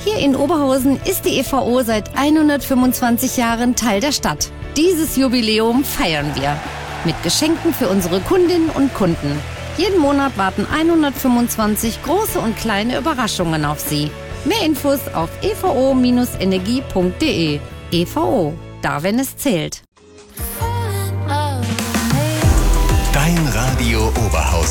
Hier in Oberhausen ist die EVO seit 125 Jahren Teil der Stadt. Dieses Jubiläum feiern wir mit Geschenken für unsere Kundinnen und Kunden. Jeden Monat warten 125 große und kleine Überraschungen auf Sie. Mehr Infos auf evo-energie.de. EVO, da wenn es zählt. Dein Radio Oberhausen.